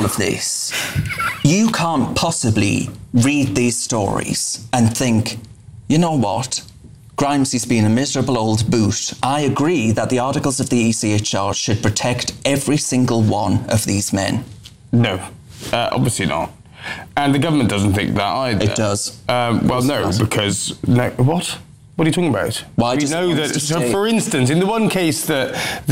of this, you can't possibly read these stories and think, you know what? Grimesy's been a miserable old boot. I agree that the articles of the ECHR should protect every single one of these men. No, obviously not. And the government doesn't think that either. It does. Well, no, because... No, what? What are you talking about? Well, we know that, so for instance, in the one case that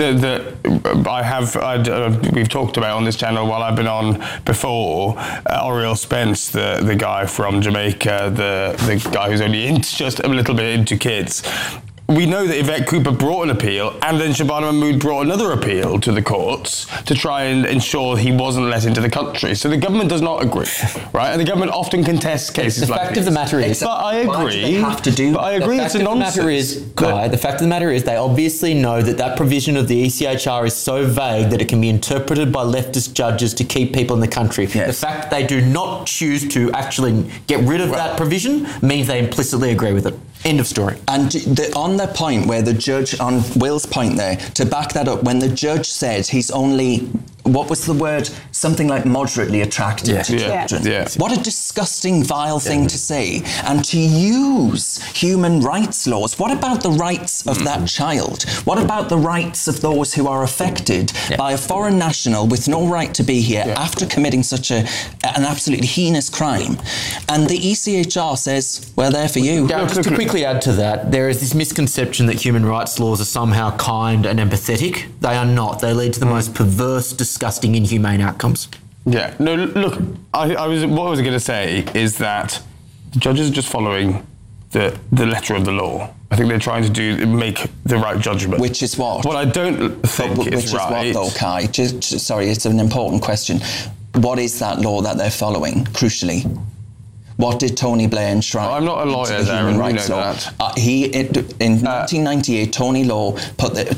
we've talked about on this channel while I've been on before, Oriel Spence, the guy from Jamaica, the guy who's only just a little bit into kids. We know that Yvette Cooper brought an appeal, and then Shabana Mahmood brought another appeal to the courts to try and ensure he wasn't let into the country. So the government does not agree, right? And the government often contests cases like this. The fact of the matter is... But I agree. Why do they have to do... But I agree it's a nonsense. The fact of the matter is they obviously know that provision of the ECHR is so vague that it can be interpreted by leftist judges to keep people in the country. Yes. The fact they do not choose to actually get rid of that provision means they implicitly agree with it. End of story. And on the point where the judge, on Will's point there, to back that up, when the judge said he's only, what was the word? Something like moderately attracted to children. Yeah. What a disgusting, vile thing to say. And to use human rights laws. What about the rights of that child? What about the rights of those who are affected by a foreign national with no right to be here after committing such an absolutely heinous crime? And the ECHR says, well, they're for you. Just to quickly add to that, there is this misconception that human rights laws are somehow kind and empathetic. They are not. They lead to the most perverse, disgusting, inhumane outcomes. Yeah. No, look, what I was going to say is that the judges are just following the letter of the law. I think they're trying to make the right judgment. Which is what? What I don't think is right. Which is what, though, Kai? Sorry, it's an important question. What is that law that they're following, crucially? What did Tony Blair enshrine? I'm not a lawyer, Darren. You know that. In 1998, Tony Blair put the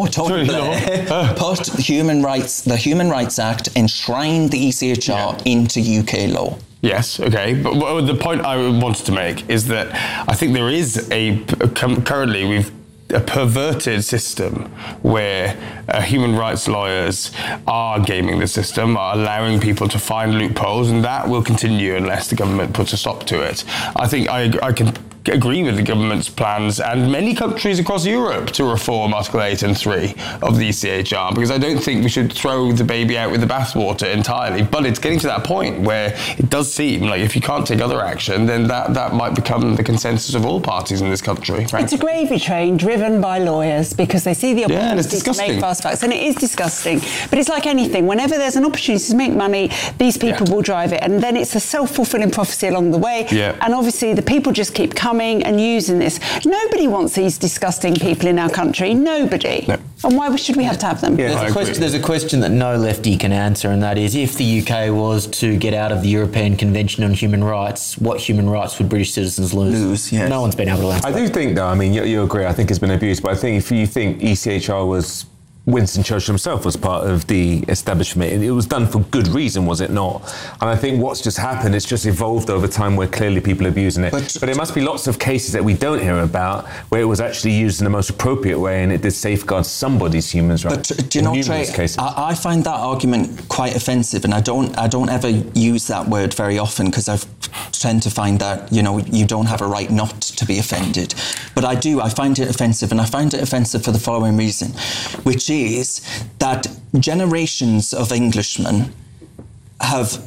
Human Rights Act enshrined the ECHR into UK law. Yes, okay. But the point I wanted to make is that I think there is currently we've a perverted system where human rights lawyers are gaming the system, are allowing people to find loopholes, and that will continue unless the government puts a stop to it. I think I can agree with the government's plans and many countries across Europe to reform Article 8 and 3 of the ECHR, because I don't think we should throw the baby out with the bathwater entirely. But it's getting to that point where it does seem like if you can't take other action, then that might become the consensus of all parties in this country. Frankly. It's a gravy train driven by lawyers because they see the opportunity to make fast facts, and it is disgusting. But it's like anything. Whenever there's an opportunity to make money, these people will drive it, and then it's a self-fulfilling prophecy along the way. Yeah. And obviously the people just keep coming and using this. Nobody wants these disgusting people in our country. Nobody. No. And why should we have to have them? Yeah, there's a question that no lefty can answer, and that is, if the UK was to get out of the European Convention on Human Rights, what human rights would British citizens lose? Yes. No one's been able to answer I do think, though, I mean, you agree, I think it's been abused, but I think if you think ECHR was... Winston Churchill himself was part of the establishment. It was done for good reason, was it not? And I think what's just happened, it's just evolved over time where clearly people are abusing it. But there must be lots of cases that we don't hear about where it was actually used in the most appropriate way and it did safeguard somebody's human rights. But do you know, Trey, I find that argument quite offensive, and I don't ever use that word very often because I tend to find that, you know, you don't have a right not to be offended. But I find it offensive, and I find it offensive for the following reason, which is that generations of Englishmen have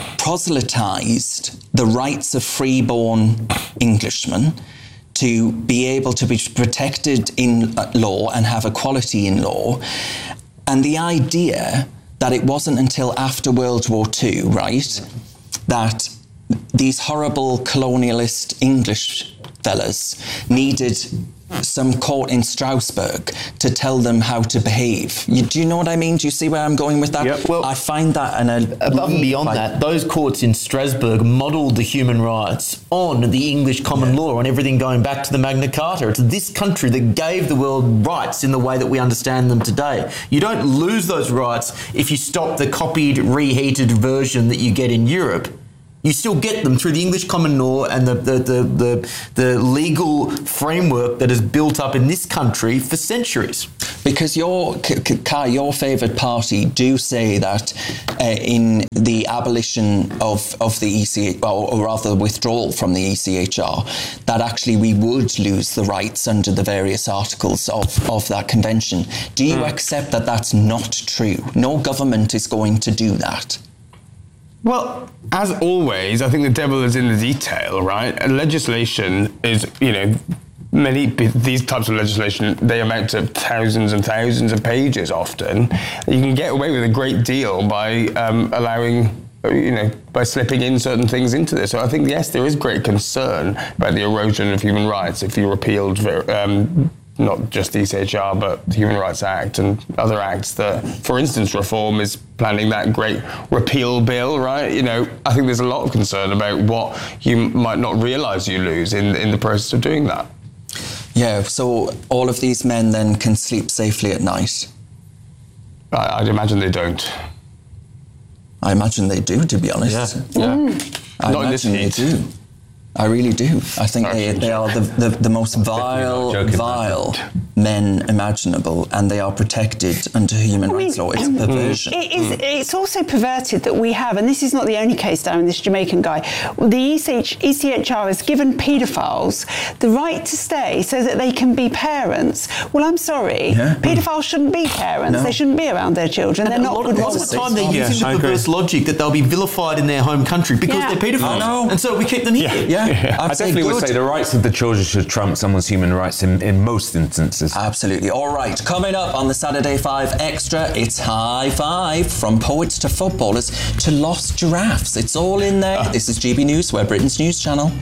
proselytized the rights of freeborn Englishmen to be able to be protected in law and have equality in law. And the idea that it wasn't until after World War II, right, that these horrible colonialist English fellas needed some court in Strasbourg to tell them how to behave. Do you know what I mean? Do you see where I'm going with that? Yep. Well, I find that... above and beyond that, those courts in Strasbourg modelled the human rights on the English common law, on everything going back to the Magna Carta. It's this country that gave the world rights in the way that we understand them today. You don't lose those rights if you stop the copied, reheated version that you get in Europe. You still get them through the English common law and the legal framework that is built up in this country for centuries. Because your favoured party do say that in the abolition of the ECHR, or rather withdrawal from the ECHR, that actually we would lose the rights under the various articles of that convention. Do you accept that that's not true? No government is going to do that. Well, as always, I think the devil is in the detail, right? And legislation is, these types of legislation, they amount to thousands and thousands of pages often. You can get away with a great deal by by slipping in certain things into this. So I think, yes, there is great concern about the erosion of human rights if you repealed not just the ECHR, but the Human Rights Act and other acts that, for instance, Reform is planning that great repeal bill, right? I think there's a lot of concern about what you might not realise you lose in the process of doing that. Yeah, so all of these men then can sleep safely at night? I'd imagine they don't. I imagine they do, to be honest. Yeah. I imagine they do. I really do. I think they are the most vile men imaginable, and they are protected under human rights law. It's a perversion. It's also perverted that we have, and this is not the only case down in this Jamaican guy, the ECHR has given paedophiles the right to stay so that they can be parents. Well, I'm sorry, paedophiles shouldn't be parents. No. They shouldn't be around their children. They're not good ones. A lot of the time they're using the perverse logic that they'll be vilified in their home country because they're paedophiles. And so we keep them here. I definitely would say the rights of the children should trump someone's human rights in most instances. Absolutely. All right, coming up on the Saturday 5 Extra, it's High Five, from poets to footballers to lost giraffes. It's all in there. This is GB News, We're Britain's news channel.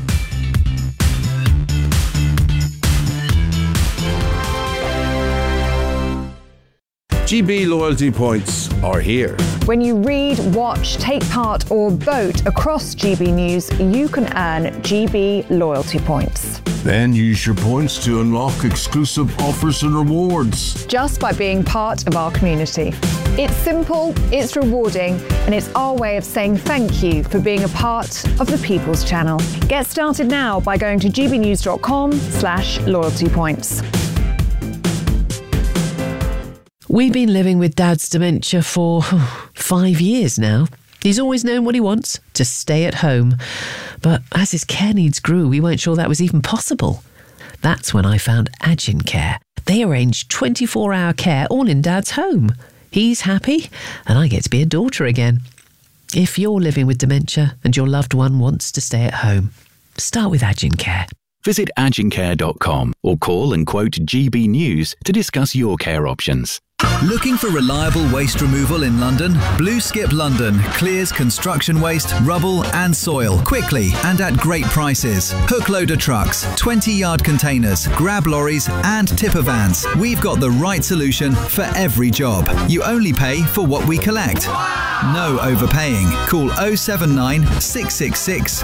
GB loyalty points are here. When you read, watch, take part or vote across GB News, you can earn GB loyalty points. Then use your points to unlock exclusive offers and rewards. Just by being part of our community. It's simple, it's rewarding, and it's our way of saying thank you for being a part of the People's Channel. Get started now by going to gbnews.com/loyalty points. We've been living with Dad's dementia for 5 years now. He's always known what he wants, to stay at home. But as his care needs grew, we weren't sure that was even possible. That's when I found Agincare. They arrange 24-hour care all in Dad's home. He's happy, and I get to be a daughter again. If you're living with dementia and your loved one wants to stay at home, start with Agincare. Visit agincare.com or call and quote GB News to discuss your care options. Looking for reliable waste removal in London? Blue Skip London clears construction waste, rubble and soil quickly and at great prices. Hook loader trucks, 20-yard containers, grab lorries and tipper vans. We've got the right solution for every job. You only pay for what we collect. No overpaying. Call 079 666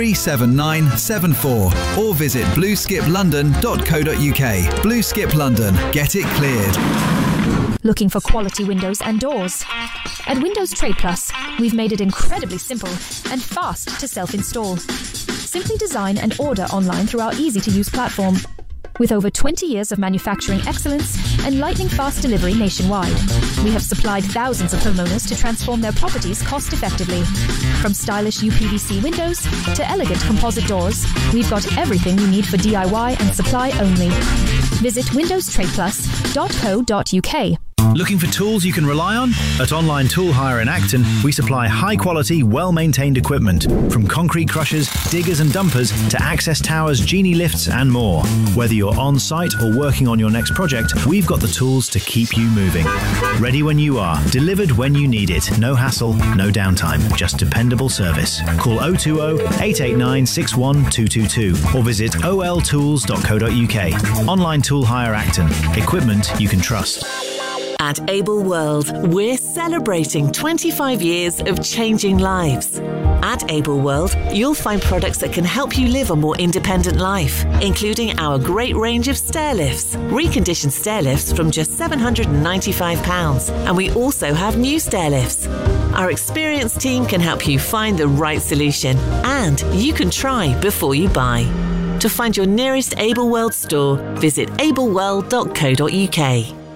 37974 or visit blueskiplondon.co.uk. Blue Skip London. Get it cleared. Looking for quality windows and doors? At Windows Trade Plus, we've made it incredibly simple and fast to self-install. Simply design and order online through our easy-to-use platform. With over 20 years of manufacturing excellence and lightning-fast delivery nationwide, we have supplied thousands of homeowners to transform their properties cost-effectively. From stylish UPVC windows to elegant composite doors, we've got everything you need for DIY and supply only. Visit windowstradeplus.co.uk. Looking for tools you can rely on? At Online Tool Hire in Acton, we supply high-quality, well-maintained equipment, from concrete crushers, diggers and dumpers to access towers, genie lifts and more. Whether you're on-site or working on your next project, we've got the tools to keep you moving. Ready when you are, delivered when you need it. No hassle, no downtime, just dependable service. Call 020-889-61222 or visit oltools.co.uk. Online Tool Hire Acton. Equipment you can trust. At Able World, we're celebrating 25 years of changing lives. At Able World, you'll find products that can help you live a more independent life, including our great range of stair lifts, reconditioned stair lifts from just £795, and we also have new stair lifts. Our experienced team can help you find the right solution, and you can try before you buy. To find your nearest Able World store, visit ableworld.co.uk.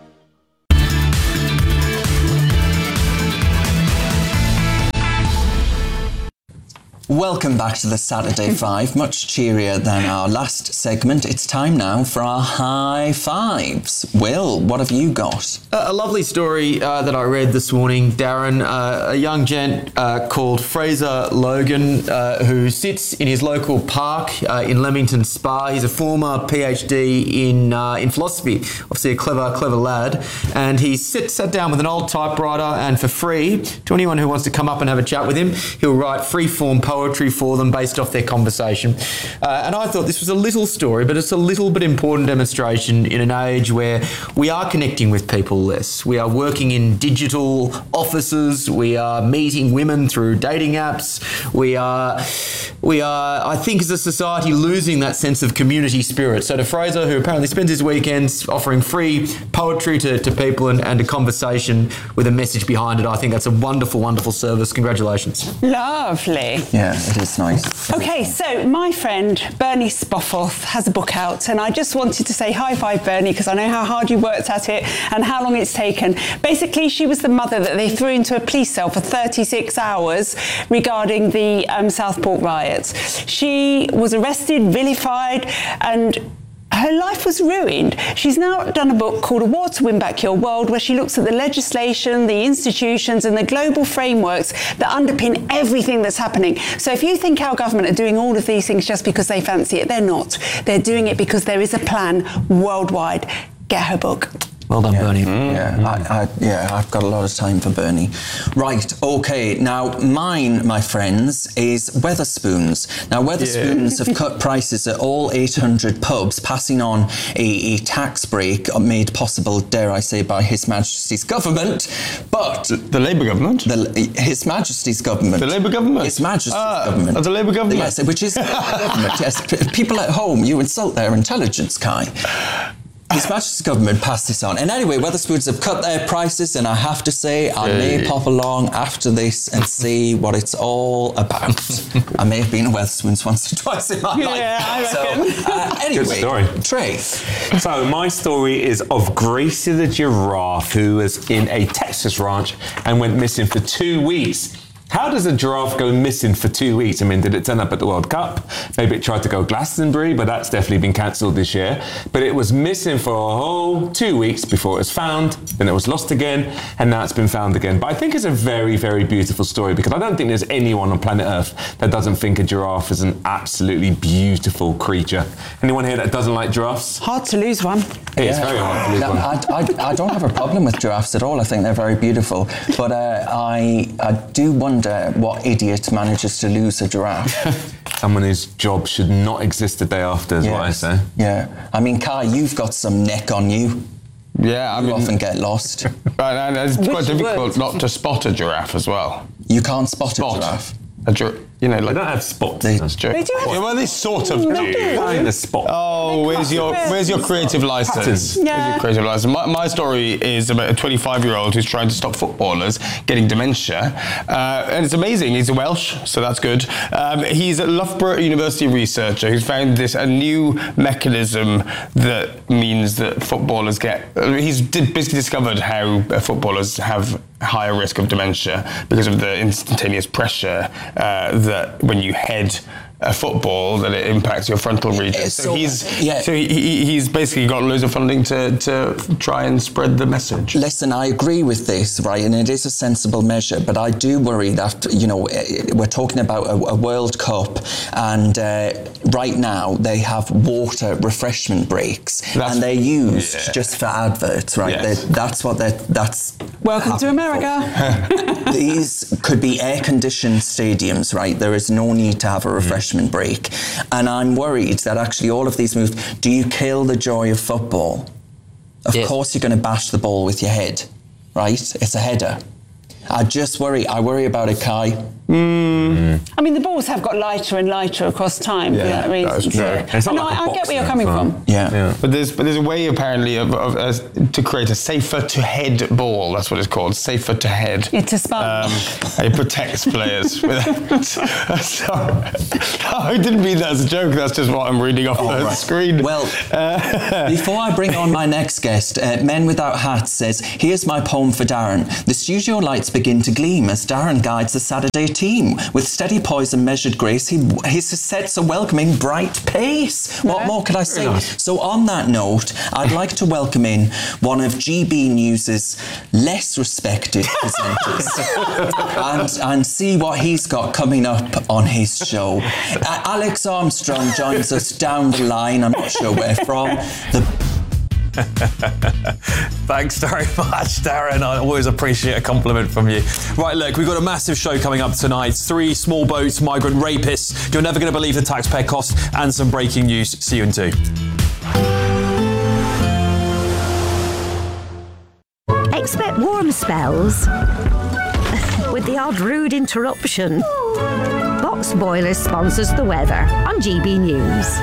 Welcome back to the Saturday Five, much cheerier than our last segment. It's time now for our high fives. Will, what have you got? A lovely story that I read this morning, Darren. A young gent called Fraser Logan, who sits in his local park in Leamington Spa. He's a former PhD in philosophy, obviously a clever lad. And he sat down with an old typewriter, and for free, to anyone who wants to come up and have a chat with him, he'll write free-form poetry for them based off their conversation. And I thought this was a little story, but it's a little but important demonstration in an age where we are connecting with people less. We are working in digital offices. We are meeting women through dating apps. We are, I think, as a society, losing that sense of community spirit. So to Fraser, who apparently spends his weekends offering free poetry to people and a conversation with a message behind it, I think that's a wonderful, wonderful service. Congratulations. Lovely. Yeah, it is nice. Okay, so my friend Bernie Spofforth has a book out, and I just wanted to say high five, Bernie, because I know how hard you worked at it and how long it's taken. Basically, she was the mother that they threw into a police cell for 36 hours regarding the Southport riots. She was arrested, vilified, and her life was ruined. She's now done a book called A War to Win Back Your World, where she looks at the legislation, the institutions and the global frameworks that underpin everything that's happening. So if you think our government are doing all of these things just because they fancy it, they're not. They're doing it because there is a plan worldwide. Get her book. Well done, Bernie. Yeah, I've got a lot of time for Bernie. Right, okay, now mine, my friends, is Wetherspoons. Now, Wetherspoons have cut prices at all 800 pubs, passing on a tax break made possible, dare I say, by His Majesty's government. But the Labour government? His Majesty's government. The Labour government? His Majesty's government. The Labour government? Yes, which is the government, yes. People at home, you insult their intelligence, Kai. His Majesty's government passed this on. And anyway, Wetherspoons have cut their prices, and I have to say, I may pop along after this and see what it's all about. I may have been a Wetherspoons once or twice in my life. I reckon. Anyway, good story. Trey. So my story is of Gracie the giraffe, who was in a Texas ranch and went missing for 2 weeks. How does a giraffe go missing for 2 weeks? I mean, did it turn up at the World Cup? Maybe it tried to go Glastonbury, but that's definitely been cancelled this year. But it was missing for a whole 2 weeks before it was found, then it was lost again, and now it's been found again. But I think it's a very, very beautiful story, because I don't think there's anyone on planet Earth that doesn't think a giraffe is an absolutely beautiful creature. Anyone here that doesn't like giraffes? Hard to lose one. It is very hard to lose one. I don't have a problem with giraffes at all. I think they're very beautiful. But I do wonder what idiot manages to lose a giraffe. Someone whose job should not exist the day after, is what I say. Yeah. I mean, Kai, you've got some neck on you. Yeah, you often get lost. And it's quite difficult not to spot a giraffe as well. You can't spot a giraffe. You know, like, they don't have spots. That's true. They do have well, they sort of do. Kind of spot. Oh, where's your creative license? Yeah. Where's your creative license? My story is about a 25-year-old who's trying to stop footballers getting dementia, and it's amazing. He's Welsh, so that's good. He's a Loughborough University researcher who's found a new mechanism that means that footballers he's basically discovered how footballers have higher risk of dementia because of the instantaneous pressure that when you head a football, that it impacts your frontal region. So he's basically got loads of funding to try and spread the message. Listen, I agree with this, right, and it is a sensible measure, but I do worry that, you know, we're talking about a World Cup, and right now they have water refreshment breaks, and they're used just for adverts, right? Yes. That's Welcome to America. These could be air-conditioned stadiums, right? There is no need to have a refreshment break. And I'm worried that actually all of these moves, do you kill the joy of football? Of course you're going to bash the ball with your head, right? It's a header. I worry about it, Kai. I mean, the balls have got lighter and lighter across time for that reason. That's true. So. I get where you're coming from. Yeah. But there's a way apparently of to create a safer to head ball. That's what it's called. Safer to head. Yeah, to sponge. It protects players. Sorry. I didn't mean that as a joke. That's just what I'm reading off the screen. Well, before I bring on my next guest, Men Without Hats says, here's my poem for Darren. The studio lights begin to gleam as Darren guides the Saturday team. With steady poise and measured grace, he sets a welcoming bright pace. What more could I say? Nice. So on that note, I'd like to welcome in one of GB News's less respected presenters and see what he's got coming up on his show. Alex Armstrong joins us down the line. I'm not sure where from. Thanks very much, Darren. I always appreciate a compliment from you. Right, look, we've got a massive show coming up tonight. 3 small boats, migrant rapists. You're never going to believe the taxpayer costs, and some breaking news. See you in 2. Expect warm spells with the odd rude interruption. Box Boilers sponsors the weather on GB News.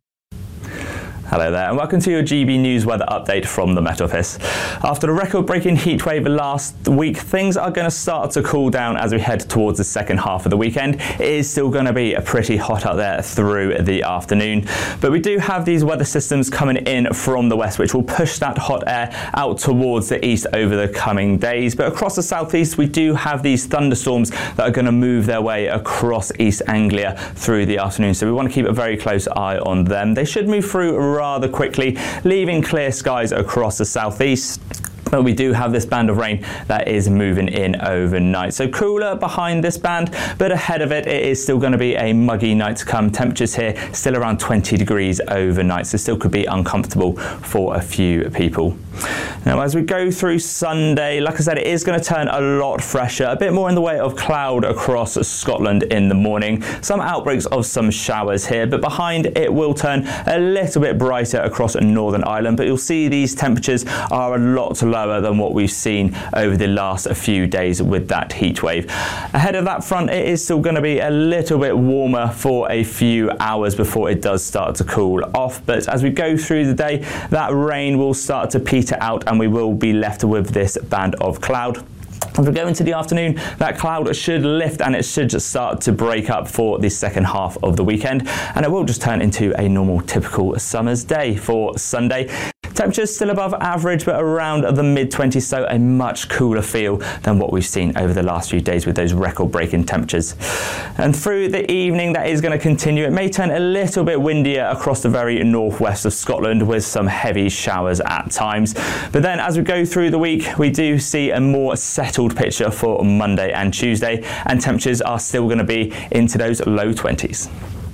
Hello there and welcome to your GB News weather update from the Met Office. After the record-breaking heatwave last week, things are going to start to cool down as we head towards the second half of the weekend. It is still going to be pretty hot out there through the afternoon, but we do have these weather systems coming in from the west which will push that hot air out towards the east over the coming days. But across the southeast we do have these thunderstorms that are going to move their way across East Anglia through the afternoon, so we want to keep a very close eye on them. They should move through rather quickly, leaving clear skies across the southeast. But we do have this band of rain that is moving in overnight. So cooler behind this band, but ahead of it, it is still going to be a muggy night to come. Temperatures here still around 20 degrees overnight, so still could be uncomfortable for a few people. Now, as we go through Sunday, like I said, it is going to turn a lot fresher, a bit more in the way of cloud across Scotland in the morning. Some outbreaks of some showers here, but behind it will turn a little bit brighter across Northern Ireland. But you'll see these temperatures are a lot lower than what we've seen over the last few days with that heat wave. Ahead of that front, it is still going to be a little bit warmer for a few hours before it does start to cool off. But as we go through the day, that rain will start to peter out and we will be left with this band of cloud. As we go into the afternoon, that cloud should lift and it should start to break up for the second half of the weekend, and it will just turn into a normal typical summer's day for Sunday. Temperatures still above average, but around the mid-20s, so a much cooler feel than what we've seen over the last few days with those record-breaking temperatures. And through the evening, that is going to continue. It may turn a little bit windier across the very northwest of Scotland with some heavy showers at times. But then as we go through the week, we do see a more settled picture for Monday and Tuesday, and temperatures are still going to be into those low 20s.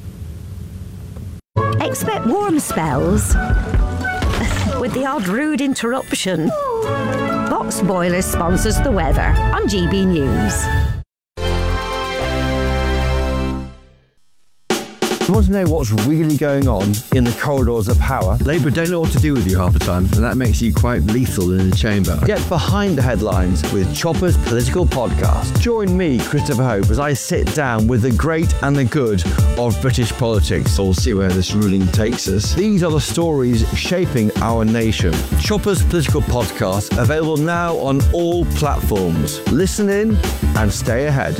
Expect warm spells with the odd rude interruption. Box Boilers sponsors the weather on GB News. You want to know what's really going on in the corridors of power? Labour don't know what to do with you half the time, and that makes you quite lethal in the chamber. Get behind the headlines with Chopper's Political Podcast. Join me, Christopher Hope, as I sit down with the great and the good of British politics. We'll see where this ruling takes us. These are the stories shaping our nation. Chopper's Political Podcast, available now on all platforms. Listen in and stay ahead.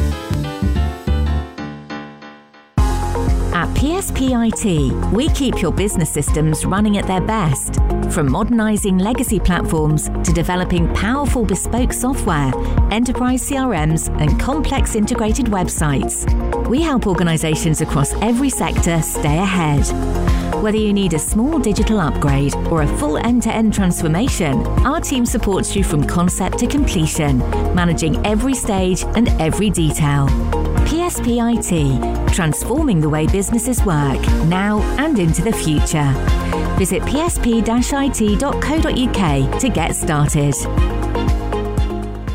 At PSPIT, we keep your business systems running at their best. From modernising legacy platforms to developing powerful bespoke software, enterprise CRMs and complex integrated websites, we help organisations across every sector stay ahead. Whether you need a small digital upgrade or a full end-to-end transformation, our team supports you from concept to completion, managing every stage and every detail. PSPIT, transforming the way businesses work, now and into the future. Visit psp-it.co.uk to get started.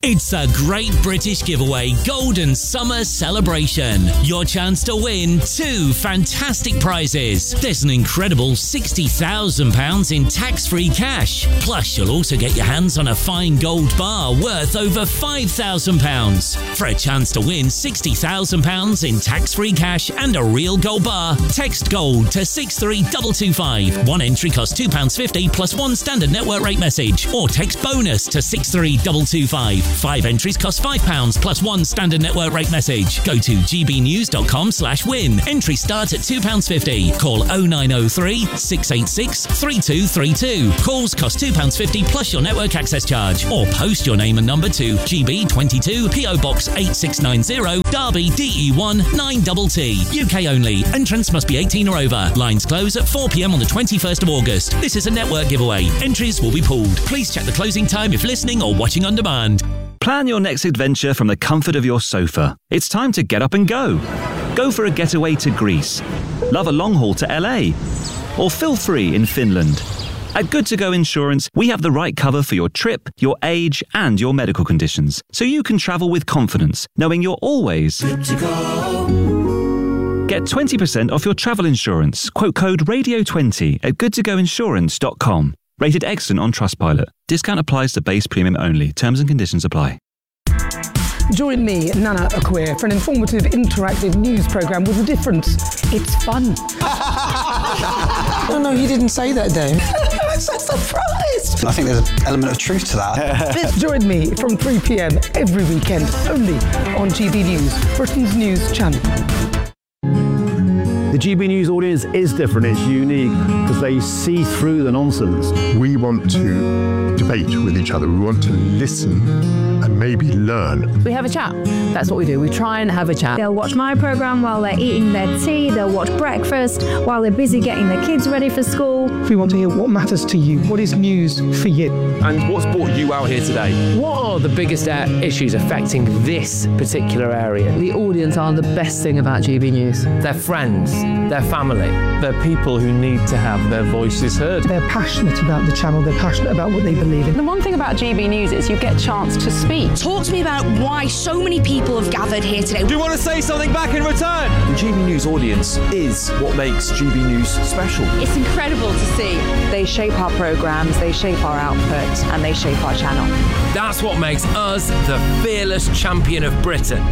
It's a Great British Giveaway Golden Summer Celebration. Your chance to win 2 fantastic prizes. There's an incredible £60,000 in tax-free cash. Plus, you'll also get your hands on a fine gold bar worth over £5,000. For a chance to win £60,000 in tax-free cash and a real gold bar, text GOLD to 63225. One entry costs £2.50 plus 1 standard network rate message. Or text BONUS to 63225. 5 entries cost £5 plus 1 standard network rate message. Go to gbnews.com/win. Entries start at £2.50. Call 0903 686 3232. Calls cost £2.50 plus your network access charge. Or post your name and number to GB22 PO Box 8690 Derby DE1 9TT. UK only. Entrance must be 18 or over. Lines close at 4 p.m. on the 21st of August. This is a network giveaway. Entries will be pooled. Please check the closing time if listening or watching on demand. Plan your next adventure from the comfort of your sofa. It's time to get up and go. Go for a getaway to Greece. Love a long haul to LA. Or feel free in Finland. At Good To Go Insurance, we have the right cover for your trip, your age, and your medical conditions, so you can travel with confidence, knowing you're always good to go. Get 20% off your travel insurance. Quote code RADIO20 at goodtogoinsurance.com. Rated excellent on Trustpilot. Discount applies to base premium only. Terms and conditions apply. Join me, Nana Akwe, for an informative, interactive news programme with a difference. It's fun. Oh no, he didn't say that, Dave. I'm so surprised. I think there's an element of truth to that. Join me from 3 p.m. every weekend, only on GB News, Britain's news channel. The GB News audience is different, it's unique, because they see through the nonsense. We want to debate with each other, we want to listen and maybe learn. We have a chat, that's what we do, we try and have a chat. They'll watch my programme while they're eating their tea, they'll watch breakfast while they're busy getting their kids ready for school. We want to hear what matters to you, what is news for you. And what's brought you out here today? What are the biggest issues affecting this particular area? The audience are the best thing about GB News. Their friends, their family. They're people who need to have their voices heard. They're passionate about the channel, they're passionate about what they believe in. The one thing about GB News is you get a chance to speak. Talk to me about why so many people have gathered here today. Do you want to say something back in return? The GB News audience is what makes GB News special. It's incredible to see. They shape our programmes, they shape our output, and they shape our channel. That's what makes us the fearless champion of Britain.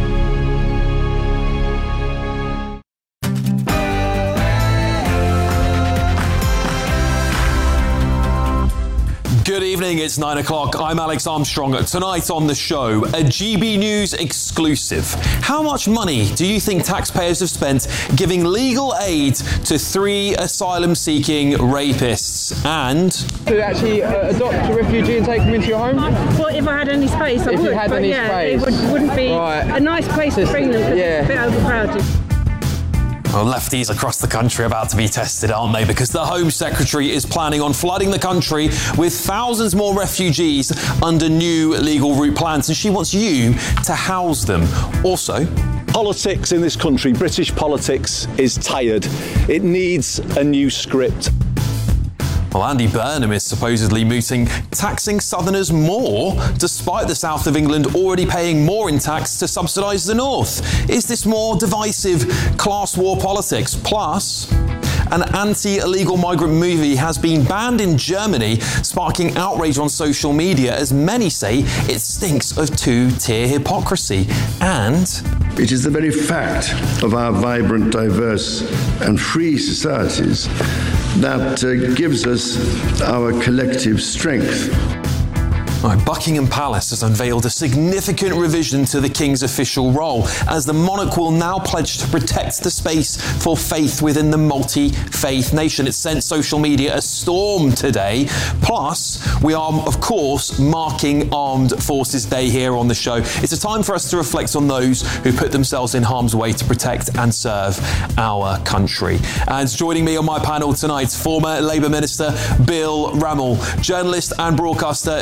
Good evening, it's 9 o'clock. I'm Alex Armstrong. Tonight on the show, a GB News exclusive. How much money do you think taxpayers have spent giving legal aid to 3 asylum-seeking rapists? And to actually adopt a refugee and take them into your home? Well, if I had any space, I would. If you had any space. It wouldn't be a nice place to bring them because it's a bit overcrowded. Well, lefties across the country are about to be tested, aren't they? Because the Home Secretary is planning on flooding the country with thousands more refugees under new legal route plans, and she wants you to house them. Also, politics in this country, British politics, is tired. It needs a new script. Well, Andy Burnham is supposedly mooting taxing Southerners more, despite the south of England already paying more in tax to subsidise the north. Is this more divisive class war politics? Plus, an anti-illegal migrant movie has been banned in Germany, sparking outrage on social media as many say it stinks of two-tier hypocrisy. And it is the very fact of our vibrant, diverse and free societies that gives us our collective strength. Right, Buckingham Palace has unveiled a significant revision to the King's official role, as the monarch will now pledge to protect the space for faith within the multi-faith nation. It sent social media a storm today. Plus, we are, of course, marking Armed Forces Day here on the show. It's a time for us to reflect on those who put themselves in harm's way to protect and serve our country. And joining me on my panel tonight, former Labour Minister Bill Rammell, journalist and broadcaster Linda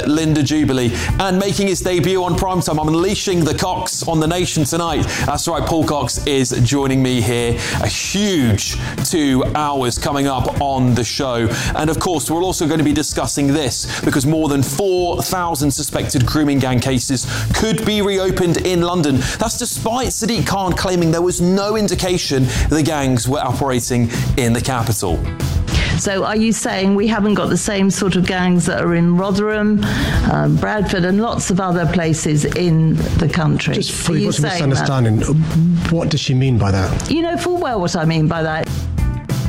Jubilee and making his debut on primetime. I'm unleashing the Cox on the nation tonight. That's right, Paul Cox is joining me here. A huge 2 hours coming up on the show. And of course, we're also going to be discussing this because more than 4,000 suspected grooming gang cases could be reopened in London. That's despite Sadiq Khan claiming there was no indication the gangs were operating in the capital. So are you saying we haven't got the same sort of gangs that are in Rotherham, Bradford and lots of other places in the country? Just for what's a misunderstanding, what does she mean by that? You know full well what I mean by that.